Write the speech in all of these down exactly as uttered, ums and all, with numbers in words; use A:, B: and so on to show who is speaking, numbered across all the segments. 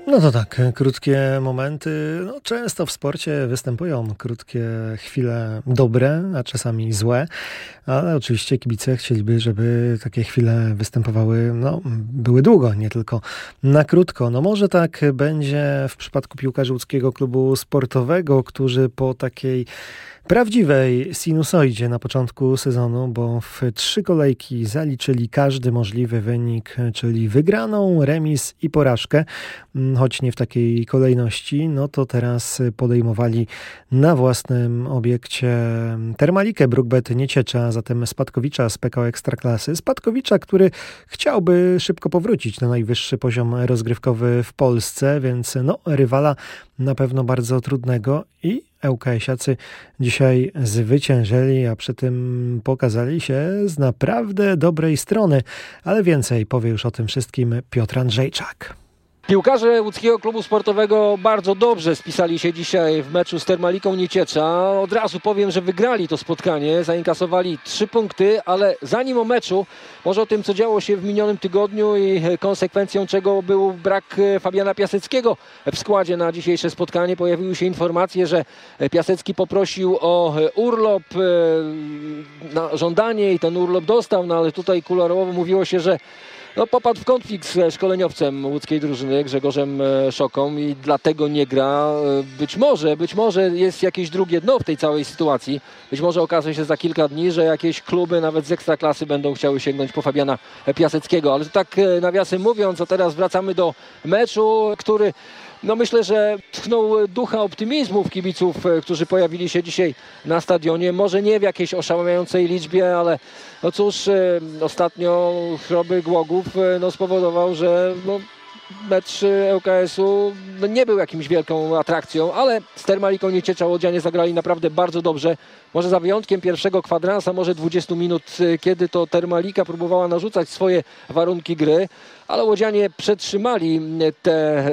A: No to tak, krótkie momenty, no często w sporcie występują krótkie chwile dobre, a czasami złe, ale oczywiście kibice chcieliby, żeby takie chwile występowały, no były długo, nie tylko na krótko. No może tak będzie w przypadku piłkarzy łódzkiego klubu sportowego, którzy po takiej prawdziwej sinusoidzie na początku sezonu, bo w trzy kolejki zaliczyli każdy możliwy wynik, czyli wygraną, remis i porażkę, choć nie w takiej kolejności, no to teraz podejmowali na własnym obiekcie Termalikę Brugbet Nieciecza, zatem Spadkowicza z P K O Ekstraklasy. Spadkowicza, który chciałby szybko powrócić na najwyższy poziom rozgrywkowy w Polsce, więc no rywala na pewno bardzo trudnego i ŁKS-iacy dzisiaj zwyciężyli, a przy tym pokazali się z naprawdę dobrej strony. Ale więcej powie już o tym wszystkim Piotr Andrzejczak.
B: Piłkarze łódzkiego klubu sportowego bardzo dobrze spisali się dzisiaj w meczu z Termaliką Nieciecza. Od razu powiem, że wygrali to spotkanie, zainkasowali trzy punkty, ale zanim o meczu, może o tym, co działo się w minionym tygodniu i konsekwencją czego był brak Fabiana Piaseckiego w składzie na dzisiejsze spotkanie. Pojawiły się informacje, że Piasecki poprosił o urlop na żądanie i ten urlop dostał, no ale tutaj kuluarowo mówiło się, że No, popadł w konflikt z szkoleniowcem łódzkiej drużyny, Grzegorzem Szoką, i dlatego nie gra. Być może, być może jest jakieś drugie dno w tej całej sytuacji. Być może okaże się za kilka dni, że jakieś kluby nawet z Ekstraklasy będą chciały sięgnąć po Fabiana Piaseckiego. Ale to tak nawiasem mówiąc, a teraz wracamy do meczu, który no myślę, że tchnął ducha optymizmu w kibiców, którzy pojawili się dzisiaj na stadionie. Może nie w jakiejś oszałamiającej liczbie, ale no cóż, ostatnio choroby Głogów no spowodował, że no mecz ŁKS-u no nie był jakimś wielką atrakcją, ale z Termaliką Nieciecza łodzianie zagrali naprawdę bardzo dobrze. Może za wyjątkiem pierwszego kwadransa, może dwudziestu minut, kiedy to Termalika próbowała narzucać swoje warunki gry, ale łodzianie przetrzymali te e,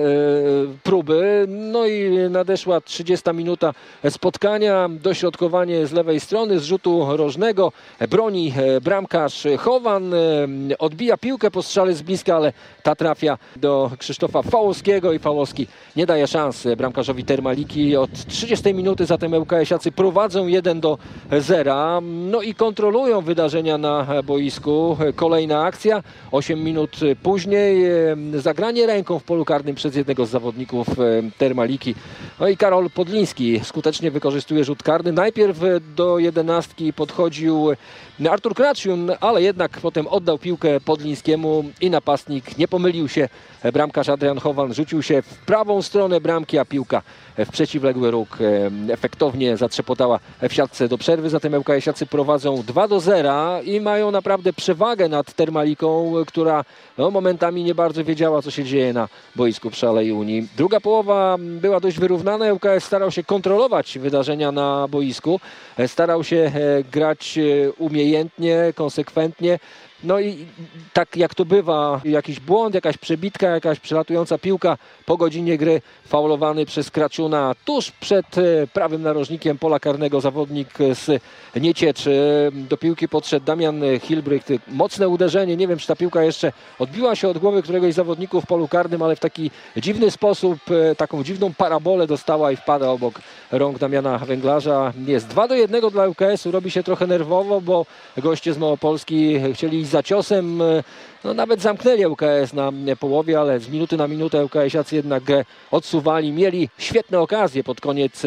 B: próby. No i nadeszła trzydziesta minuta spotkania. Dośrodkowanie z lewej strony, z rzutu rożnego. Broni bramkarz Chowan. Odbija piłkę po strzale z bliska, ale ta trafia do Krzysztofa Fałowskiego i Fałowski nie daje szans bramkarzowi Termaliki. Od trzydziestej minuty zatem ŁKS-iacy prowadzą jeden do zera. No i kontrolują wydarzenia na boisku. Kolejna akcja. osiem minut później zagranie ręką w polu karnym przez jednego z zawodników Termaliki. No i Karol Podliński skutecznie wykorzystuje rzut karny. Najpierw do jedenastki podchodził Artur Kraciun, ale jednak potem oddał piłkę Podlińskiemu i napastnik nie pomylił się. Bramkarz Adrian Chowan rzucił się w prawą stronę bramki, a piłka w przeciwległy róg efektownie zatrzepotała w siatce do przerwy. Zatem ŁKS-iacy prowadzą dwa do zera i mają naprawdę przewagę nad Termaliką, która no, momentami nie bardzo wiedziała, co się dzieje na boisku przy Alei Unii. Druga połowa była dość wyrównana. ŁKS starał się kontrolować wydarzenia na boisku. Starał się grać umiejętnie, konsekwentnie. No i tak jak to bywa, jakiś błąd, jakaś przebitka, jakaś przelatująca piłka po godzinie gry, faulowany przez Kraciuna tuż przed prawym narożnikiem pola karnego zawodnik z Niecieczy. Do piłki podszedł Damian Hilbrycht. Mocne uderzenie, nie wiem, czy ta piłka jeszcze odbiła się od głowy któregoś z zawodników w polu karnym, ale w taki dziwny sposób, taką dziwną parabolę dostała i wpada obok rąk Damiana Węglarza. Jest dwa do jednego dla ŁKS-u, robi się trochę nerwowo, bo goście z Małopolski chcieli iść za ciosem. No, nawet zamknęli ŁKS na połowie, ale z minuty na minutę ŁKS-iacy jednak odsuwali. Mieli świetne okazje pod koniec